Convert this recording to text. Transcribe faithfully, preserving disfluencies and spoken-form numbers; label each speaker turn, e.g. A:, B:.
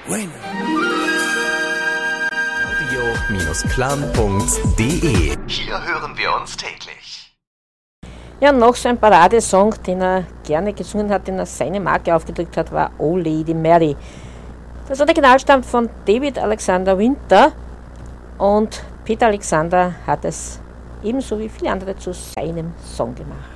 A: Bueno.
B: radio Bindestrich punkt de. Hier hören wir uns täglich.
C: Ja, noch so ein Paradesong, den er gerne gesungen hat, den er seine Marke aufgedrückt hat, war Oh Lady Mary. Das Original stammt von David Alexander Winter und Peter Alexander hat es ebenso wie viele andere zu seinem Song gemacht.